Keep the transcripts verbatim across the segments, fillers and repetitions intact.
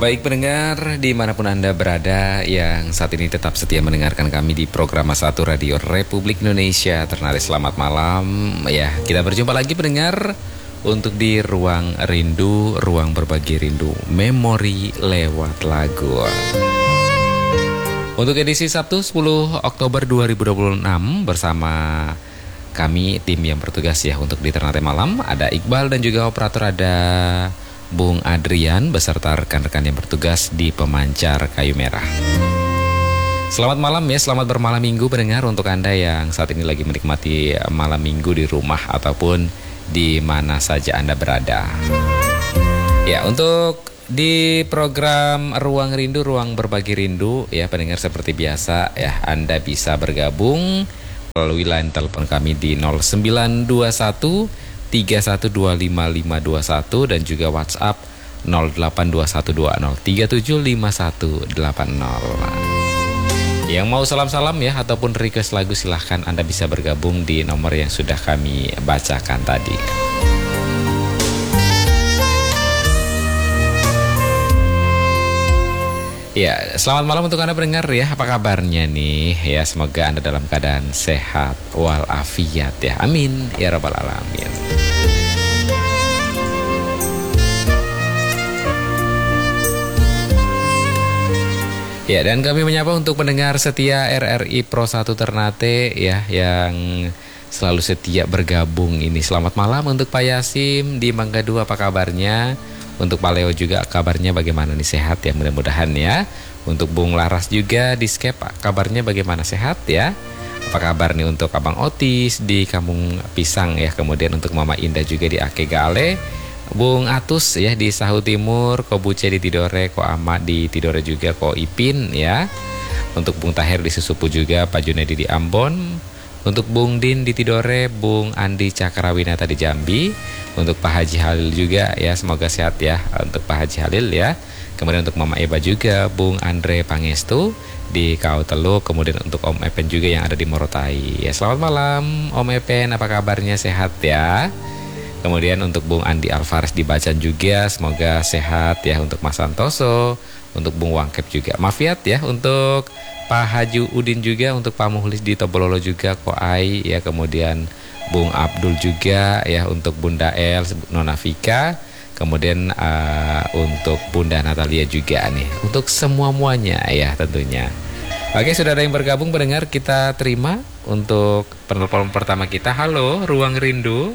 Baik pendengar, dimanapun Anda berada yang saat ini tetap setia mendengarkan kami di program satu Radio Republik Indonesia. Ternari selamat malam. Ya, kita berjumpa lagi pendengar untuk di Ruang Rindu, Ruang Berbagi Rindu, Memori lewat lagu. Untuk edisi Sabtu sepuluh Oktober dua ribu dua puluh enam bersama kami tim yang bertugas ya untuk di Ternate Malam. Ada Iqbal dan juga operator ada Bung Adrian beserta rekan-rekan yang bertugas di pemancar kayu merah. Selamat malam ya, selamat bermalam minggu pendengar untuk Anda yang saat ini lagi menikmati malam minggu di rumah ataupun di mana saja Anda berada. Ya, untuk di program Ruang Rindu, Ruang Berbagi Rindu ya pendengar, seperti biasa ya Anda bisa bergabung melalui line telepon kami di nol sembilan dua satu tiga satu dua lima lima dua satu dan juga WhatsApp nol delapan dua satu dua nol tiga tujuh lima satu delapan nol. Yang mau salam-salam ya ataupun request lagu silahkan Anda bisa bergabung di nomor yang sudah kami bacakan tadi. Ya, selamat malam untuk Anda pendengar ya. Apa kabarnya nih? Ya, semoga Anda dalam keadaan sehat walafiat ya. Amin ya rabbal alamin. Ya, dan kami menyapa untuk pendengar setia R R I Pro satu Ternate ya yang selalu setia bergabung ini. Selamat malam untuk Pak Yasim di Mangga dua, apa kabarnya? Untuk Pak Leo juga kabarnya bagaimana nih, sehat ya mudah-mudahan ya. Untuk Bung Laras juga di Skep, kabarnya bagaimana, sehat ya? Apa kabar nih untuk Abang Otis di Kampung Pisang ya. Kemudian untuk Mama Indah juga di Ake Gale, Bung Atus ya di Sahu Timur, Ko Buce di Tidore, Ko Ahmad di Tidore juga, Ko Ipin ya. Untuk Bung Tahir di Susupu juga, Pak Junedi di Ambon. Untuk Bung Din di Tidore, Bung Andi Cakrawinata di Jambi. Untuk Pak Haji Halil juga ya, semoga sehat ya untuk Pak Haji Halil ya. Kemudian untuk Mama Eba juga, Bung Andre Pangestu di Kautelu. Kemudian untuk Om Epen juga yang ada di Morotai ya. Selamat malam Om Epen, apa kabarnya, sehat ya? Kemudian untuk Bung Andi Alvarez di Bacan juga, semoga sehat ya. Untuk Mas Santoso, untuk Bung Wangkep juga, Mafiat ya. Untuk Pak Haji Udin juga, untuk Pak Muhlis di Tobololo juga, Koai ya. Kemudian Bung Abdul juga ya, untuk Bunda El, Nona Vika. Kemudian uh, untuk Bunda Natalia juga nih. Untuk semua-muanya ya tentunya. Oke, sudah ada yang bergabung pendengar, kita terima untuk penelpon pertama kita. Halo, Ruang Rindu.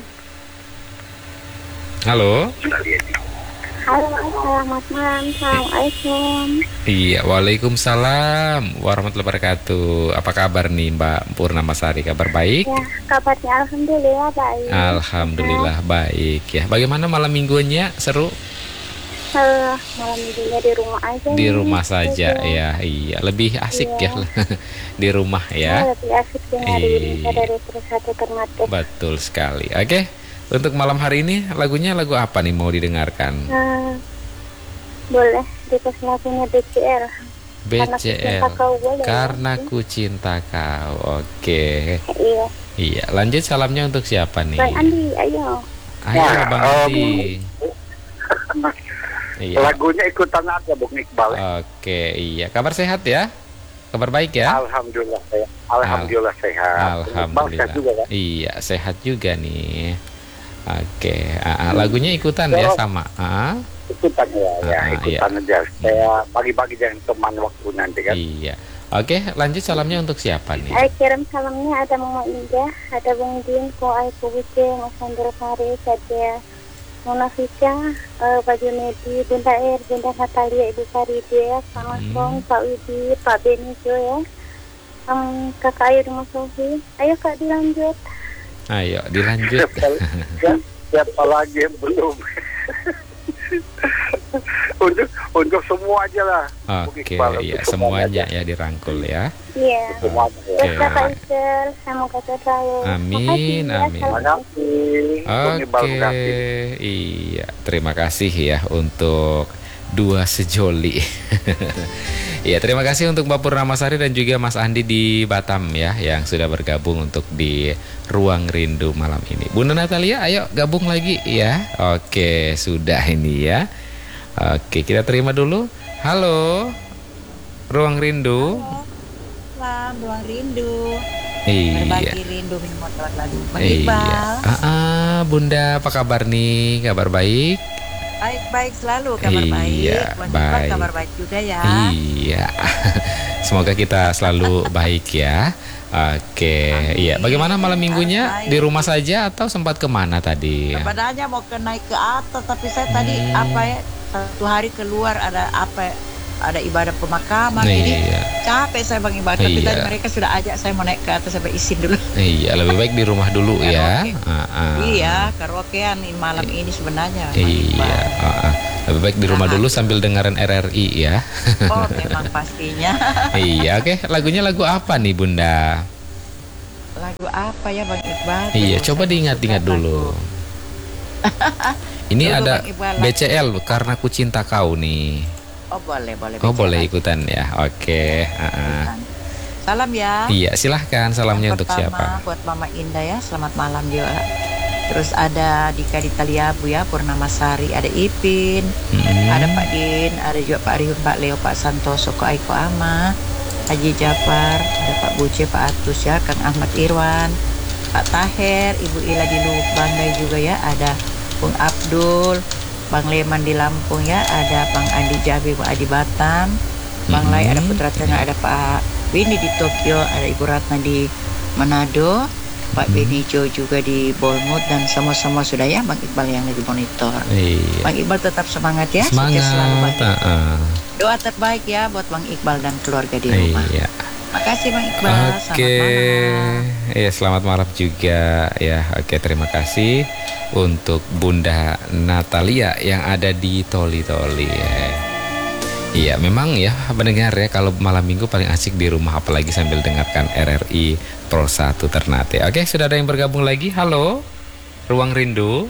Halo. Halo, selamat malam. Assalamualaikum. Iya, waalaikumsalam warahmatullahi wabarakatuh. Apa kabar nih Mbak Purnamasari? Kabar baik? Ya, kabarnya alhamdulillah baik. Alhamdulillah baik ya. Bagaimana malam mingguannya? Seru? Uh, malam minggunya di rumah aja. Di nih. rumah saja ya. Iya, lebih asik Iya. ya di rumah ya. Ya, lebih asik dengar Iya. dari Pro satu Ternate. Betul sekali. Oke. Untuk malam hari ini lagunya lagu apa nih mau didengarkan? Uh, boleh dikasih lagunya B C L. B C L. Karena Ku Cinta Kau, boleh, Karena ya? Ku Cinta Kau. Oke. Iya. Iya, lanjut salamnya untuk siapa nih? Bang Andi, ayo. Ayo Ya, Bang um, Andi. Iya. Lagunya ikutan aja Bung Iqbal. Oke, iya. Kabar sehat ya? Kabar baik ya? Alhamdulillah sehat. Alhamdulillah sehat. Iqbal sehat juga kan? Iya, sehat juga nih. Oke, ah, ah, lagunya ikutan ya sama. Ah, Ikutan ya, ya Ah, ikutan aja. Saya pagi-pagi jangan teman waktu nanti kan. iya. Oke, lanjut salamnya untuk siapa nih? Saya kirim salamnya ada Mama Indah, ada Bung Din, Ko Ai, Ko Buce, Mas Sandro Faris, ada Nona Vika, uh, Pak Junedi, Bunda Er, Bunda Natalia, Ibu Faride, Pak Masong, Hmm. Pak Widi, Pak Benijo ya. Um, Kakak Ayu Rumah Sofi. Ayo Kak dilanjut. Ayo, dilanjut. Siapa, siapa, siapa lagi yang belum? untuk untuk semua aja lah. Bung Oke, Iqbal, iya untuk semuanya aja. ya dirangkul ya. Iya. Semuanya ya. Terus Kakak Isel, semoga selalu. Amin, Makasih ya, amin. Terima kasih. Bung Iqbal, Oke, terima kasih. iya, terima kasih ya untuk dua sejoli. Iya, terima kasih untuk Mbak Purnamasari dan juga Mas Andi di Batam ya yang sudah bergabung untuk di Ruang Rindu malam ini. Bunda Natalia, ayo gabung lagi ya. Oke, sudah ini ya. Oke, kita terima dulu. Halo, Ruang Rindu. Halo, Lam, Ruang Rindu. Iya. Berbagi rindu minum motor lagu. Bang Iya. Iqbal. Ah, ah, Bunda, apa kabar nih? Kabar baik? Baik-baik selalu, kabar Iya, baik. Bang Iqbal baik. kabar baik juga ya. Iya. Semoga kita selalu baik ya. Oke, Amin. iya. Bagaimana malam minggunya? Baik. Di rumah saja atau sempat kemana tadi? Sebenarnya mau ke naik ke atas, tapi saya tadi Hmm. apa ya satu hari keluar ada apa? Ada ibadah pemakaman ini. Iya. Capek saya Bang Iqbal, tapi Iya. tadi mereka sudah ajak saya mau naik ke atas sampai izin dulu. Iya, lebih baik di rumah dulu ya. Karaoke. Ah, ah. Iya, karaokean ini malam ini sebenarnya. Bang Iya, Iqbal. ah, ah. Lebih baik di rumah dulu sambil dengerin R R I ya. Oh, memang pastinya. Iya, oke. Lagunya lagu apa nih, Bunda? Lagu apa ya Bang Iqbal? Iya, Tuh, coba saya diingat-ingat suka dulu. lagu. Ini Dulu ada Bang Iqbal, B C L karena ku cinta kau nih. Oh boleh, boleh. Oh, baca boleh lagi. ikutan ya. Oke, ah, ah. Salam ya. Iya, silahkan salamnya Yang untuk pertama, siapa? buat Mama Indah ya, selamat malam juga. Terus ada Dika di Taliabu ya, Purnama Sari, ada Ipin, Mm-mm. ada Pak Din, ada juga Pak Riun, Pak Leo, Pak Santoso, Ko Aiko Ama, Haji Jafar, ada Pak Buce, Pak Atus ya, Kang Ahmad Irwan, Pak Taher, Ibu Ila di Lubanggai juga ya, ada Bung Abdul, Bang Leman di Lampung ya, ada Bang Andi Jabe, Bang Adi Batam, Bang Lai, ada Putra Tengah, ada Pak Windy di Tokyo, ada Ibu Ratna di Manado, Pak Benijo juga di Bournemouth, dan semua-semua sudah ya Bang Iqbal yang lagi monitor. Iya. Bang Iqbal tetap semangat ya, sukses selalu Bang Semangat. Iqbal. ah, ah. Doa terbaik ya buat Bang Iqbal dan keluarga di rumah. Iya. Makasih Bang Iqbal, Oke. selamat malam. Iya, selamat malam juga ya. Oke, terima kasih untuk Bunda Natalia yang ada di Toli-Toli. ya. Iya, memang ya mendengar ya kalau malam minggu paling asik di rumah, apalagi sambil dengarkan R R I Pro satu Ternate. Oke, sudah ada yang bergabung lagi. Halo, Ruang Rindu.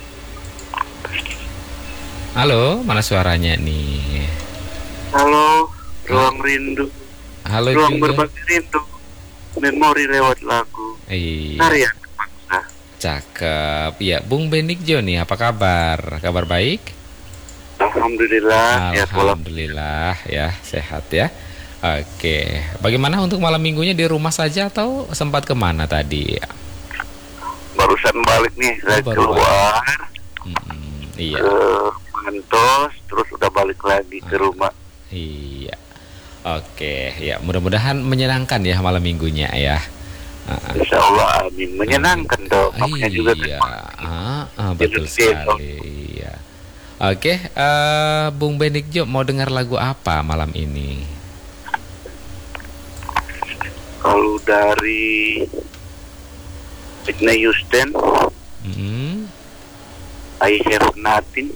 Halo, mana suaranya nih? Halo, Ruang Rindu. Halo Ruang juga. berbagi rindu. Memori lewat lagu. Iya, Karya bangsa. cakep. Iya, Bung Benikjo nih, apa kabar? Kabar baik? Alhamdulillah. Ya, pola Alhamdulillah ya, sehat ya. Oke, bagaimana untuk malam minggunya di rumah saja atau sempat kemana tadi? barusan balik nih. Saya baru keluar Mm-mm, iya, ke Mantos, terus udah balik lagi ke rumah. iya. Oke, ya mudah-mudahan menyenangkan ya malam minggunya ya. Ah, Insya Allah amin. Menyenangkan dong. Makanya juga iya, kan. ah, ah, betul Jadi, sekali. Iya. Oke, eh, Bung Benikjo mau dengar lagu apa malam ini? Kalau dari Whitney Houston, Hmm, I Have Nothing.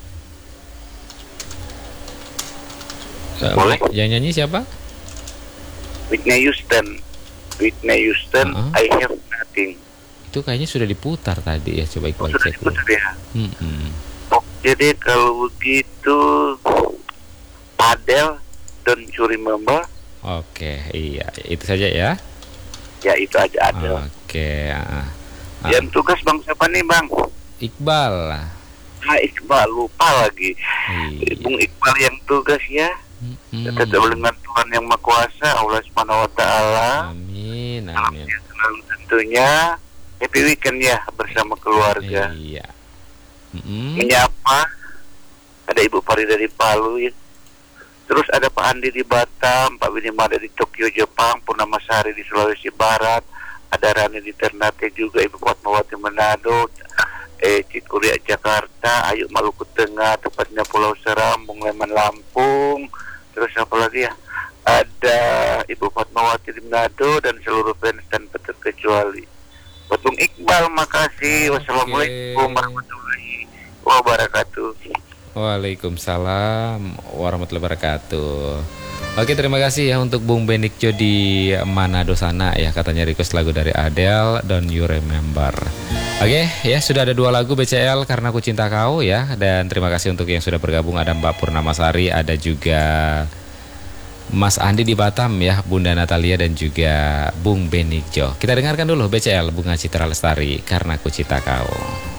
eh, Boleh? Yang nyanyi siapa? Whitney Houston, Whitney Houston, Uh-uh. I Have Nothing. Itu kayaknya sudah diputar tadi ya, coba Oh, Iqbal sudah cek dulu. diputar ya. Mm-mm. Jadi kalau begitu Adele, Don't You Remember? Oke, iya, itu saja ya. Ya itu aja Adele. Oke, ah, ah. Yang tugas bang siapa nih bang? Iqbal. Ah Iqbal, lupa lagi. Iya. Bung Iqbal yang tugas ya. Mm-mm. Tetap dengan Tuhan yang Maha Kuasa, Allah Subhanahu Wa Taala. Amin, amin. Ya, selalu tentunya happy weekend ya bersama keluarga. Iya. Mm-mm. Menyapa ada Ibu Farida di Palu ya. Terus ada Pak Andi di Batam, Pak Winimada di Tokyo Jepang, Purnama Sari di Sulawesi Barat, ada Rani di Ternate juga, Ibu Fatmawati Manado, eh Cikuria Jakarta, Ayu Maluku Tengah, tepatnya Pulau Seram, Bung Leman Lampung, terus apa lagi ya? Ada Ibu Fatmawati di Manado dan seluruh fans tanpa terkecuali. Buat Bung Iqbal, makasih. Wassalamualaikum warahmatullahi wabarakatuh. Waalaikumsalam warahmatullahi wabarakatuh. Oke, terima kasih ya untuk Bung Benikjo di Manado sana ya, katanya request lagu dari Adele, Don't You Remember. Oke ya, sudah ada dua lagu B C L Karena Ku Cinta Kau ya. Dan terima kasih untuk yang sudah bergabung, ada Mbak Purnamasari, ada juga Mas Andi di Batam ya, Bunda Natalia dan juga Bung Benikjo. Kita dengarkan dulu B C L Bunga Citra Lestari, Karena Ku Cinta Kau.